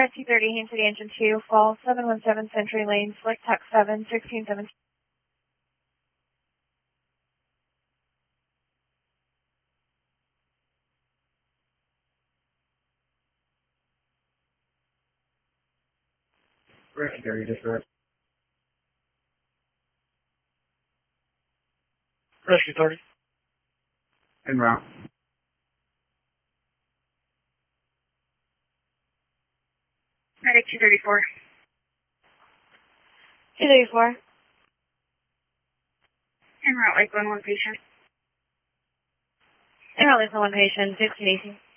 Med 230, Haines City Engine 2, fall 717 Century Lane, Slick Tuck 7, 1617. Rescue 30, dispatch. Rescue 30. En route. Medic 234. 234. En route, Lakeland, one patient. En route, Lakeland, one patient, 1618.